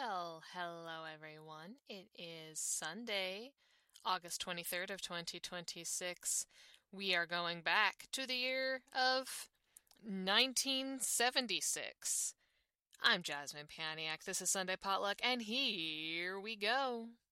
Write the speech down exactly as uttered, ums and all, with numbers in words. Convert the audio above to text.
Well, hello everyone. It is Sunday, August twenty-third of twenty twenty-six. We are going back to the year of nineteen seventy-six. I'm Jasmine Paniak. This is Sunday Potluck, and here we go.